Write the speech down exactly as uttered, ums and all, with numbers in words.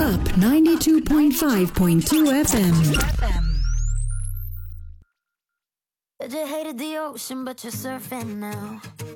Up ninety-two point five point two F M. Said you hated the ocean, but you're surfing now.